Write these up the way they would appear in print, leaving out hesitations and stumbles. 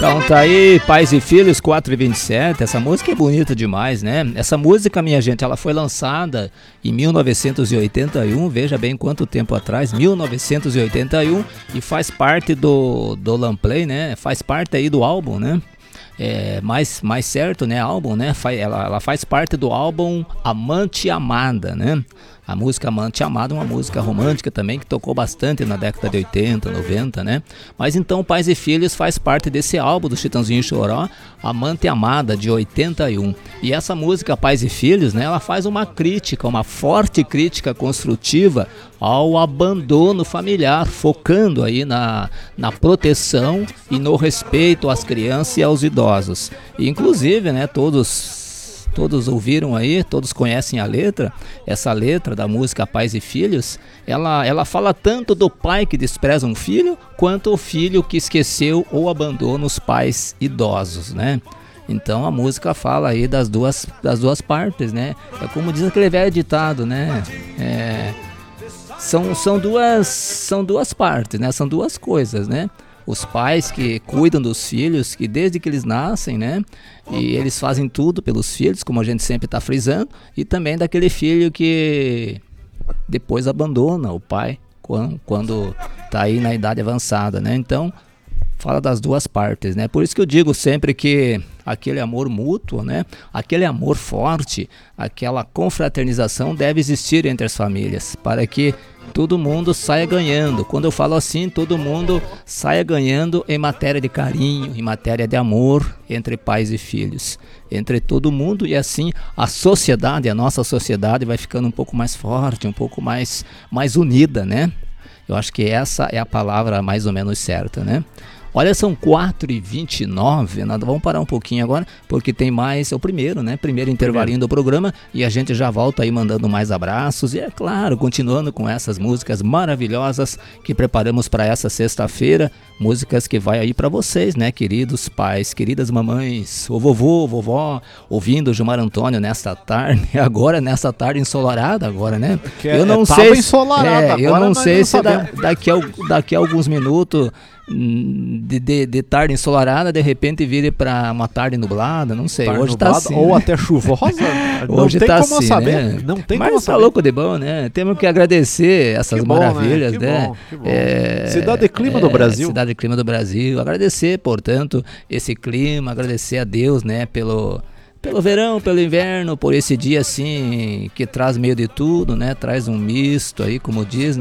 Então tá aí, Pais e Filhos 4h27, essa música é bonita demais, né? Essa música, minha gente, ela foi lançada em 1981, veja bem quanto tempo atrás, 1981, e faz parte do Long Play, né? Faz parte aí do álbum, né? Mais certo, né? Álbum, né? Ela faz parte do álbum Amante Amada, né? A música Amante Amada é uma música romântica também que tocou bastante na década de 80, 90, né? Mas então Pais e Filhos faz parte desse álbum do Chitãozinho Choró, Amante Amada, de 81. E essa música Pais e Filhos, né? Ela faz uma crítica, uma forte crítica construtiva ao abandono familiar, focando aí na proteção e no respeito às crianças e aos idosos. E, inclusive, né? Todos ouviram aí, todos conhecem a letra, essa letra da música Pais e Filhos, ela fala tanto do pai que despreza um filho, quanto o filho que esqueceu ou abandona os pais idosos, né? Então a música fala aí das duas partes, né? É como diz aquele velho ditado, né? São duas partes, né? São duas coisas, né? Os pais que cuidam dos filhos, que desde que eles nascem, né? E eles fazem tudo pelos filhos, como a gente sempre está frisando. E também daquele filho que depois abandona o pai quando está aí na idade avançada, né? Então, fala das duas partes, né? Por isso que eu digo sempre que aquele amor mútuo, né? Aquele amor forte, aquela confraternização deve existir entre as famílias, para que todo mundo saia ganhando. Quando eu falo assim, todo mundo saia ganhando em matéria de carinho, em matéria de amor entre pais e filhos, entre todo mundo, e assim a sociedade, a nossa sociedade vai ficando um pouco mais forte, um pouco mais unida, né? Eu acho que essa é a palavra mais ou menos certa, né? Olha, são 4h29, nós vamos parar um pouquinho agora, porque tem mais, é o primeiro, né? Primeiro intervalinho do programa, e a gente já volta aí mandando mais abraços, e é claro, continuando com essas músicas maravilhosas que preparamos para essa sexta-feira, músicas que vai aí para vocês, né? Queridos pais, queridas mamães, o vovô, vovó, ouvindo o Gilmar Antônio nessa tarde ensolarada agora, né? Eu não sei se daqui a alguns minutos de tarde ensolarada, de repente vire para uma tarde nublada, não sei. Tarde hoje nublada, tá assim, ou até chuvosa. Hoje não tem tá como assim, saber. Né? Não tem Mas como tá saber. louco de bom, né? Temos que agradecer essas maravilhas, né? Que bom. Cidade de clima do Brasil. Cidade de clima do Brasil. Agradecer, portanto, esse clima, agradecer a Deus, né, pelo verão, pelo inverno, por esse dia assim que traz meio de tudo, né? Traz um misto aí, como diz,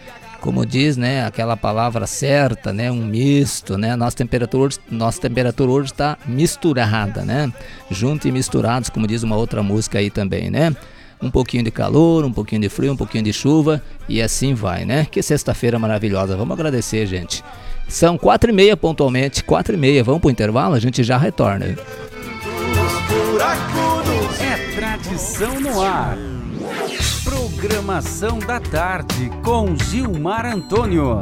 né, aquela palavra certa, né, um misto, né, nossa temperatura hoje está misturada, né, junto e misturados, como diz uma outra música aí também, né, um pouquinho de calor, um pouquinho de frio, um pouquinho de chuva, e assim vai, né, que sexta-feira maravilhosa, vamos agradecer, gente. São 4h30 pontualmente, 4h30, vamos pro intervalo, a gente já retorna. É tradição no ar. Programação da tarde com Gilmar Antônio.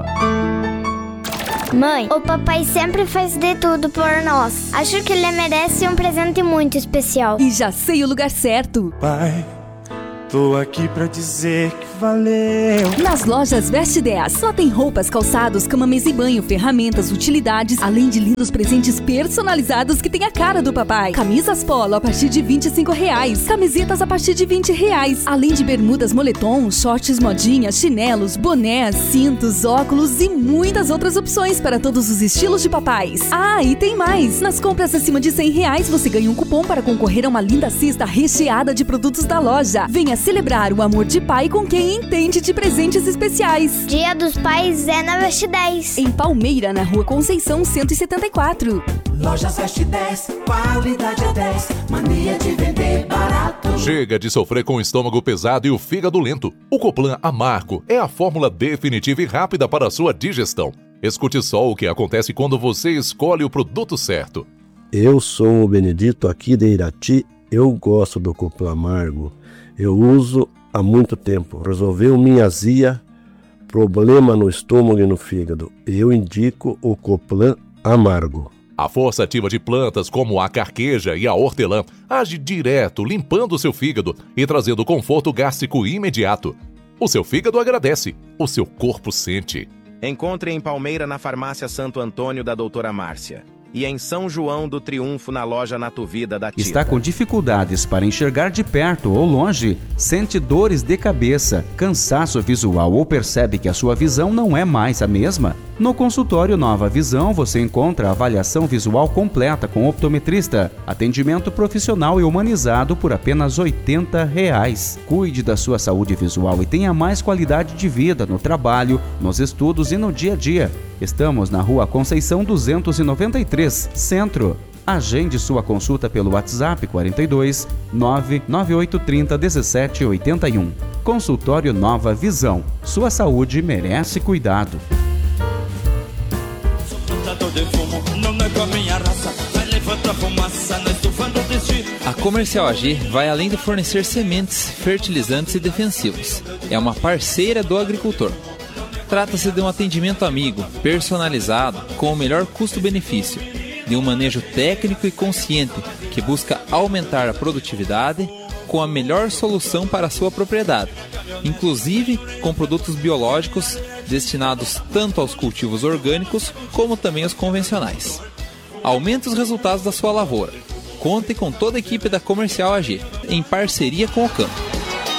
Mãe, o papai sempre faz de tudo por nós. Acho que ele merece um presente muito especial. E já sei o lugar certo. Pai, tô aqui pra dizer que valeu. Nas lojas Veste 10, lá tem roupas, calçados, cama, mesa e banho, ferramentas, utilidades, além de lindos presentes personalizados que tem a cara do papai. Camisas polo a partir de R$25, camisetas a partir de R$20, além de bermudas moletom, shorts modinha, chinelos, bonés, cintos, óculos e muitas outras opções para todos os estilos de papais. Ah, e tem mais! Nas compras acima de R$100, você ganha um cupom para concorrer a uma linda cesta recheada de produtos da loja. Venha celebrar o amor de pai com quem entende de presentes especiais. Dia dos Pais é na Veste 10. Em Palmeira, na Rua Conceição 174. Lojas Veste 10, qualidade é 10, mania de vender barato. Chega de sofrer com o estômago pesado e o fígado lento. O Coplan Amargo é a fórmula definitiva e rápida para a sua digestão. Escute só o que acontece quando você escolhe o produto certo. Eu sou o Benedito aqui de Irati. Eu gosto do Coplan Amargo. Eu uso há muito tempo. Resolveu minha azia, problema no estômago e no fígado. Eu indico o Coplan Amargo. A força ativa de plantas como a carqueja e a hortelã age direto, limpando o seu fígado e trazendo conforto gástrico imediato. O seu fígado agradece, o seu corpo sente. Encontre em Palmeira na Farmácia Santo Antônio da Doutora Márcia. e em São João do Triunfo, na loja Natuvida da Tita. Está com dificuldades para enxergar de perto ou longe? Sente dores de cabeça, cansaço visual ou percebe que a sua visão não é mais a mesma? No consultório Nova Visão você encontra a avaliação visual completa com optometrista, atendimento profissional e humanizado por apenas R$ 80. Cuide da sua saúde visual e tenha mais qualidade de vida no trabalho, nos estudos e no dia a dia. Estamos na Rua Conceição 293, Centro. Agende sua consulta pelo WhatsApp 42 99830 1781. Consultório Nova Visão. Sua saúde merece cuidado. A Comercial AG vai além de fornecer sementes, fertilizantes e defensivos. É uma parceira do agricultor. Trata-se de um atendimento amigo, personalizado, com o melhor custo-benefício, de um manejo técnico e consciente que busca aumentar a produtividade com a melhor solução para a sua propriedade, inclusive com produtos biológicos destinados tanto aos cultivos orgânicos como também aos convencionais. Aumente os resultados da sua lavoura. Conte com toda a equipe da Comercial AG, em parceria com o campo.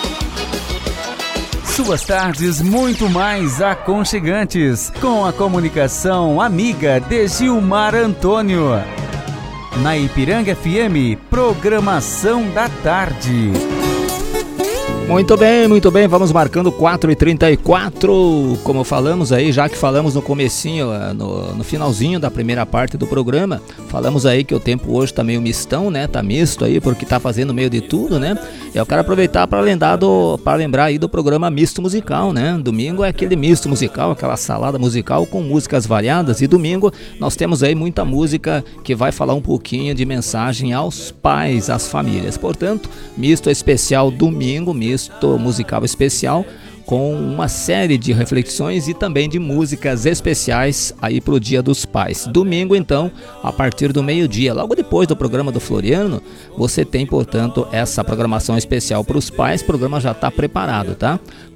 Suas tardes muito mais aconchegantes, com a comunicação amiga de Gilmar Antônio. Na Ipiranga FM, programação da tarde. Muito bem, vamos marcando 4h34, como falamos aí, já que falamos no comecinho, no finalzinho da primeira parte do programa, falamos aí que o tempo hoje tá meio mistão, né, tá misto aí, porque tá fazendo meio de tudo, né, eu quero aproveitar para lembrar aí do programa Misto Musical, né, domingo é aquele misto musical, aquela salada musical com músicas variadas, e domingo nós temos aí muita música que vai falar um pouquinho de mensagem aos pais, às famílias, portanto, misto especial domingo, misto musical especial com uma série de reflexões e também de músicas especiais aí pro Dia dos Pais. Domingo, então, a partir do meio-dia, logo depois do programa do Floriano, você tem, portanto, essa programação especial para os pais. O programa já está preparado, tá?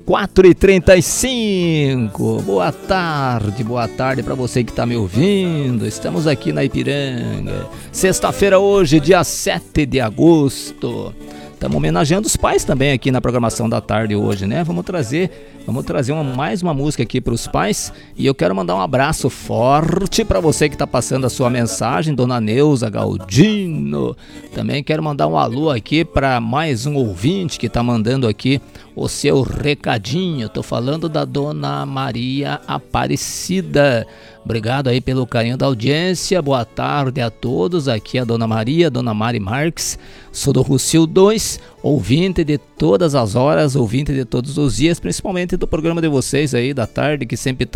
4h35, boa tarde para você que está me ouvindo. Estamos aqui na Ipiranga, sexta-feira hoje, dia 7 de agosto. Estamos homenageando os pais também aqui na programação da tarde hoje, né? Vamos trazer mais uma música aqui para os pais. E eu quero mandar um abraço forte para você que está passando a sua mensagem, Dona Neuza Galdino. Também quero mandar um alô aqui para mais um ouvinte que está mandando aqui o seu recadinho. Estou falando da Dona Maria Aparecida. Obrigado aí pelo carinho da audiência. Boa tarde a todos. Aqui é a Dona Maria, Dona Mari Marques. Sou do Rocio 2, ouvinte de todas as horas, ouvinte de todos os dias, principalmente do programa de vocês aí da tarde, que sempre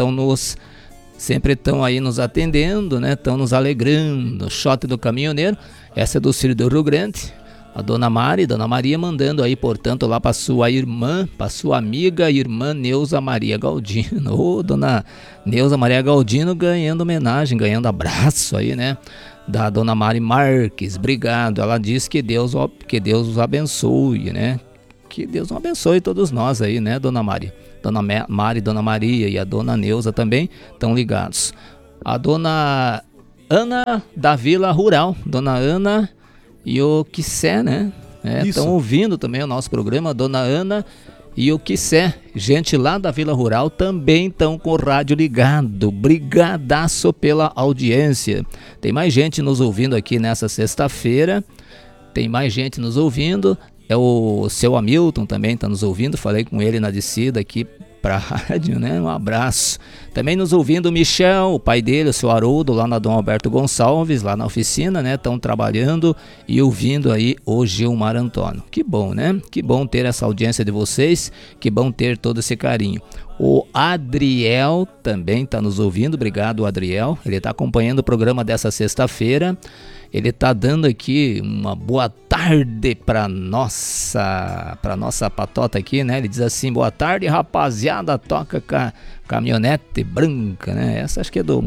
estão aí nos atendendo, né? Estão nos alegrando. Shot do Caminhoneiro. Essa é do Círio do Rio Grande. A Dona Maria mandando aí, portanto, lá para sua irmã, para sua amiga, irmã Neuza Maria Galdino. Ô, Dona Neuza Maria Galdino ganhando homenagem, ganhando abraço aí, né? Da Dona Mari Marques, obrigado. Ela diz que Deus os abençoe, né? Que Deus nos abençoe todos nós aí, né, Dona Mari? Dona Mari, Dona Maria e a Dona Neuza também estão ligados. A Dona Ana da Vila Rural, Dona Ana e o Quissé, né? Estão ouvindo também o nosso programa, Dona Ana e o Quissé, gente lá da Vila Rural, também estão com o rádio ligado. Brigadaço pela audiência. Tem mais gente nos ouvindo aqui nessa sexta-feira. Tem mais gente nos ouvindo. É o seu Hamilton também está nos ouvindo. Falei com ele na descida aqui para a rádio, né? Um abraço. Também nos ouvindo o Michel, o pai dele, o seu Haroldo, lá na Dom Alberto Gonçalves, lá na oficina, né? Estão trabalhando e ouvindo aí o Gilmar Antônio. Que bom, né? Que bom ter essa audiência de vocês, que bom ter todo esse carinho. O Adriel também está nos ouvindo, obrigado Adriel, ele está acompanhando o programa dessa sexta-feira. Ele está dando aqui uma boa tarde para nossa patota aqui, né? Ele diz assim: boa tarde, rapaziada, toca caminhonete branca, né? Essa acho que é do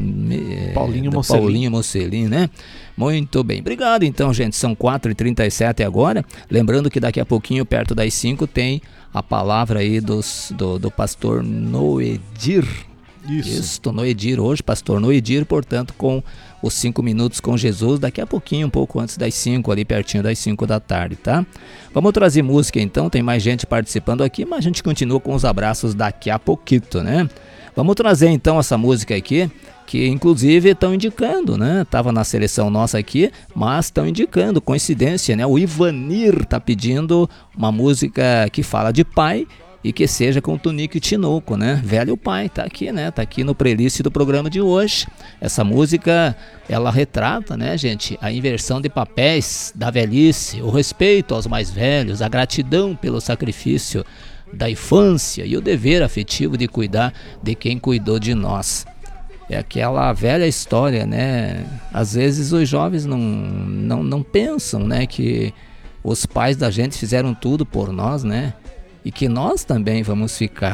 Paulinho Mocelin, né? Muito bem, obrigado então, gente. São 4h37 agora. Lembrando que daqui a pouquinho, perto das 5, tem a palavra aí do pastor Noedir. Isso, Noedir hoje, pastor Noedir, portanto, com os 5 minutos com Jesus, daqui a pouquinho, um pouco antes das 5, ali pertinho das 5 da tarde, tá? Vamos trazer música então, tem mais gente participando aqui, mas a gente continua com os abraços daqui a pouquinho, né? Vamos trazer então essa música aqui, que inclusive estão indicando, né? Tava na seleção nossa aqui, mas estão indicando, coincidência, né? O Ivanir tá pedindo uma música que fala de pai e que seja com Tonico e Tinoco, né? Velho pai, tá aqui, né? Tá aqui no playlist do programa de hoje. Essa música, ela retrata, né, gente, a inversão de papéis da velhice, o respeito aos mais velhos, a gratidão pelo sacrifício da infância e o dever afetivo de cuidar de quem cuidou de nós. É aquela velha história, né? Às vezes os jovens não pensam, né, que os pais da gente fizeram tudo por nós, né? E que nós também vamos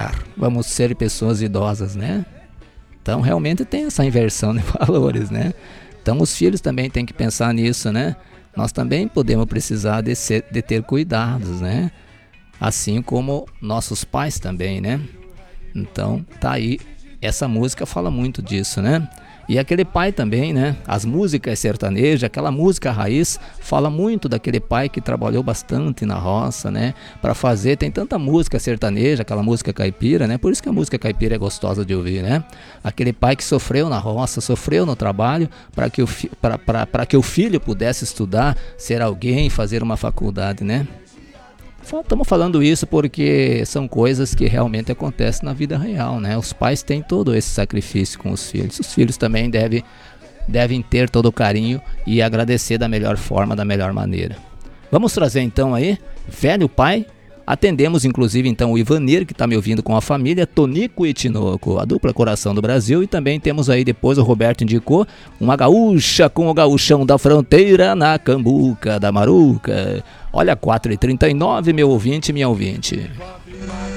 ser pessoas idosas, né? Então realmente tem essa inversão de valores, né? Então os filhos também têm que pensar nisso, né? Nós também podemos precisar de ter cuidados, né? Assim como nossos pais também, né? Então tá aí, essa música fala muito disso, né? E aquele pai também, né? As músicas sertanejas, aquela música raiz, fala muito daquele pai que trabalhou bastante na roça, né? Para fazer, tem tanta música sertaneja, aquela música caipira, né? Por isso que a música caipira é gostosa de ouvir, né? Aquele pai que sofreu na roça, sofreu no trabalho, para que o filho pudesse estudar, ser alguém, fazer uma faculdade, né? Estamos falando isso porque são coisas que realmente acontecem na vida real, né? Os pais têm todo esse sacrifício com os filhos também devem ter todo o carinho e agradecer da melhor forma, da melhor maneira. Vamos trazer então aí, Velho Pai. Atendemos inclusive então o Ivanir, que está me ouvindo com a família, Tonico e Tinoco, a dupla Coração do Brasil, e também temos aí depois o Roberto indicou uma gaúcha com o gauchão da fronteira na cambuca da maruca. Olha, 4h39, meu ouvinte, minha ouvinte.